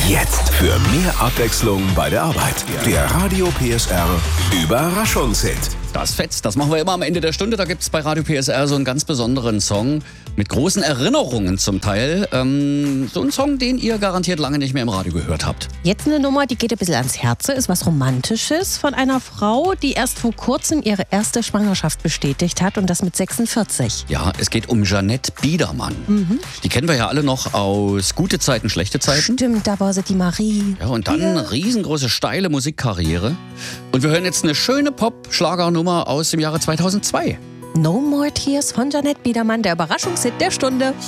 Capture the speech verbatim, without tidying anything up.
Jetzt für mehr Abwechslung bei der Arbeit. Der Radio P S R Überraschungshit. Das fetzt, das machen wir immer am Ende der Stunde. Da gibt es bei Radio P S R so einen ganz besonderen Song mit großen Erinnerungen zum Teil. Ähm, so ein Song, den ihr garantiert lange nicht mehr im Radio gehört habt. Jetzt eine Nummer, die geht ein bisschen ans Herz, ist was Romantisches von einer Frau, die erst vor kurzem ihre erste Schwangerschaft bestätigt hat und das mit sechsundvierzig. Ja, es geht um Jeanette Biedermann. Mhm. Die kennen wir ja alle noch aus Gute Zeiten, schlechte Zeiten. Stimmt, da war sie die Marie. Ja, und dann ja. eine riesengroße, steile Musikkarriere. Und wir hören jetzt eine schöne Pop-Schlagernummer aus dem Jahre zweitausendzwei. No More Tears von Jeanette Biedermann, der Überraschungshit der Stunde.